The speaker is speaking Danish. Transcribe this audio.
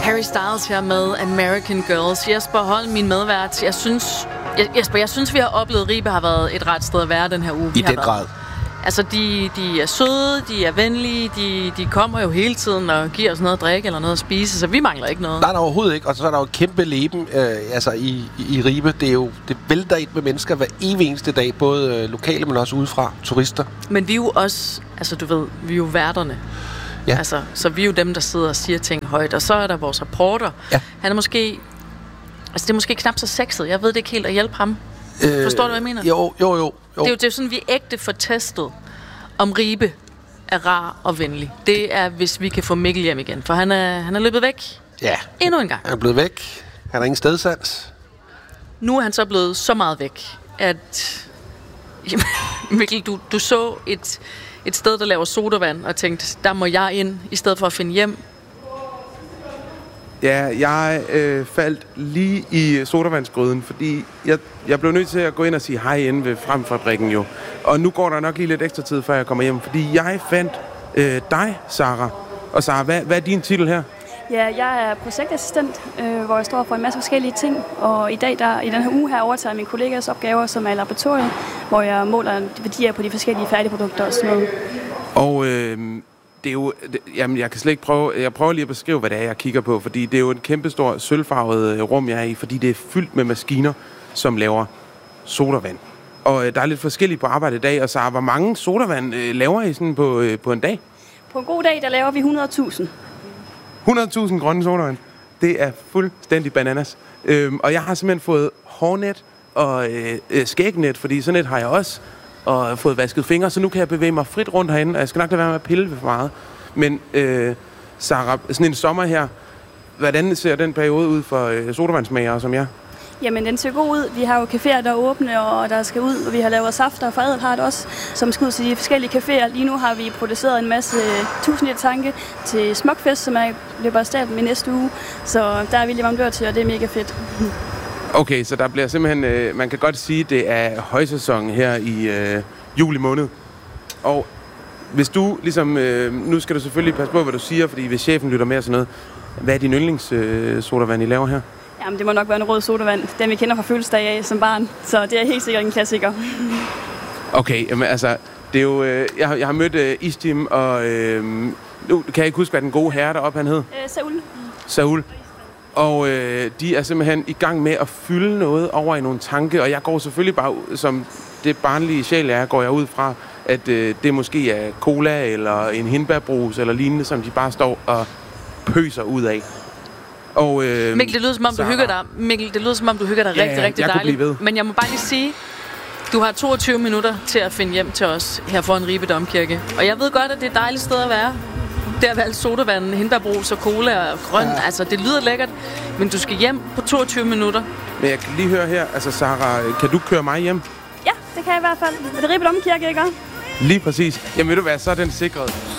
Harry Styles her med American Girls. Jesper Holm, min medvært. Jeg synes, vi har oplevet, Ribe har været et ret sted at være den her uge. I den grad. Altså, de er søde, de er venlige, de kommer jo hele tiden og giver os noget at drikke eller noget at spise, så vi mangler ikke noget. Nej, der overhovedet ikke. Og så er der jo kæmpe leben i Ribe. Det vælter ind med mennesker hver evig eneste dag, både lokale, men også udefra, turister. Men vi er jo også, altså du ved, vi er jo værterne. Ja. Altså, så vi er jo dem, der sidder og siger ting højt. Og så er der vores reporter. Ja. Han er måske, altså det er måske knap så sexet. Jeg ved det ikke helt at hjælpe ham. Forstår du, hvad jeg mener? Jo. Det er jo sådan, vi er ægte for testet, om Ribe er rar og venlig. Det er, hvis vi kan få Mikkel hjem igen. For han er løbet væk. Ja. Endnu en gang. Han er blevet væk. Han har ingen stedsans. Nu er han så blevet så meget væk, at Mikkel, du så et sted, der laver sodavand, og tænkte, der må jeg ind, i stedet for at finde hjem. Ja, jeg faldt lige i sodavandsgryden, fordi jeg blev nødt til at gå ind og sige hej inde ved Fremfabrikken jo. Og nu går der nok lige lidt ekstra tid, før jeg kommer hjem, fordi jeg fandt dig, Sara. Og Sara, hvad er din titel her? Ja, jeg er projektassistent, hvor jeg står for en masse forskellige ting. Og i dag, i den her uge her, overtager min kollegas opgaver, som er laboratoriet, hvor jeg måler værdier på de forskellige færdigprodukter og sådan noget. Og det er jo, jamen jeg kan slet ikke jeg prøver lige at beskrive, hvad det er, jeg kigger på, fordi det er jo en kæmpestor sølvfarvet rum, jeg er i, fordi det er fyldt med maskiner, som laver sodavand. Og der er lidt forskelligt på arbejde i dag, og så hvor mange sodavand laver I sådan på en dag? På en god dag, der laver vi 100.000. 100.000 grønne sodavand. Det er fuldstændig bananas. Og jeg har simpelthen fået hårnet og skægnet, fordi sådan et har jeg også, og fået vasket fingre, så nu kan jeg bevæge mig frit rundt herinde, og jeg skal nok lade være med at pille for meget. Men Sara, sådan en sommer her, hvordan ser den periode ud for sodavandsmagere som jer? Jamen, den ser god ud. Vi har jo caféer, der er åbne, og der skal ud, og vi har lavet safter, og Forædlet har det også, som skal ud til de forskellige caféer. Lige nu har vi produceret en masse 1000 liter tanke til Smukfest, som løber af stablen i næste uge. Så der er vi leverandør til, og det er mega fedt. Okay, så der bliver simpelthen, man kan godt sige, det er højsæson her i juli måned. Og hvis du ligesom, nu skal du selvfølgelig passe på, hvad du siger, fordi hvis chefen lytter med og sådan noget, hvad er din yndlingssodavand, I laver her? Jamen, det må nok være en rød sodavand. Den vi kender fra fødselsdag af som barn. Så det er helt sikkert en klassiker. Okay, jamen altså, det er jo, jeg har mødt Istim, og nu kan jeg ikke huske, hvad den gode herre deroppe han hed? Saul. Og de er simpelthen i gang med at fylde noget over i nogle tanke, og jeg går selvfølgelig bare, som det barnlige sjæl er, går jeg ud fra, at det måske er cola eller en hindbærbrus eller lignende, som de bare står og pøser ud af. Og, Mikkel, det lyder som om du hygger dig. Mikkel, det lyder som om du hygger dig rigtig dejligt. Men jeg må bare lige sige, du har 22 minutter til at finde hjem til os her foran Ribe Domkirke. Og jeg ved godt, at det er et dejligt sted at være. Der er valgt sodavand, hindbærbrus og cola og grøn. Ja. Altså, det lyder lækkert. Men du skal hjem på 22 minutter. Men jeg kan lige høre her, altså Sara, kan du køre mig hjem? Ja, det kan jeg i hvert fald. Er det Ribe Domkirke, ikke? Lige præcis. Jamen ved du hvad, så er den sikret.